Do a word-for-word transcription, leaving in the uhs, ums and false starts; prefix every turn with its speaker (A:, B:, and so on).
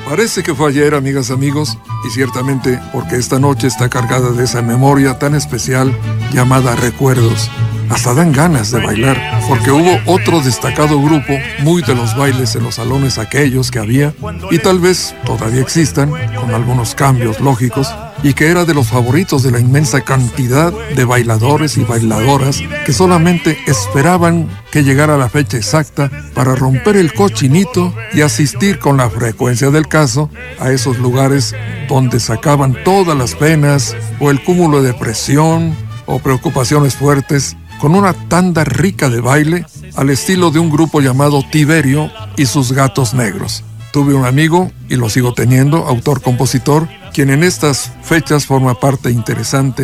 A: Parece que fue ayer, amigas, amigos, y ciertamente porque esta noche está cargada de esa memoria tan especial llamada recuerdos. Hasta dan ganas de bailar, porque hubo otro destacado grupo, muy de los bailes en los salones aquellos que había, y tal vez todavía existan, con algunos cambios lógicos, y que era de los favoritos de la inmensa cantidad de bailadores y bailadoras que solamente esperaban que llegara la fecha exacta para romper el cochinito y asistir con la frecuencia del caso a esos lugares donde sacaban todas las penas o el cúmulo de presión o preocupaciones fuertes con una tanda rica de baile al estilo de un grupo llamado Tiberio y sus Gatos Negros. Tuve un amigo, y lo sigo teniendo, autor-compositor, quien en estas fechas forma parte interesante